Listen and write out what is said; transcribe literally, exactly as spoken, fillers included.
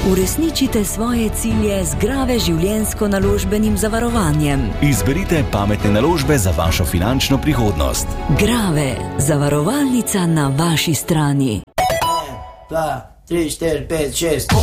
Uresničite svoje cilje z Grave življenjsko naložbenim zavarovanjem. Izberite pametne naložbe za vašo finančno prihodnost. Grave, zavarovalnica na vaši strani. dva, tri, štiri, pet, šest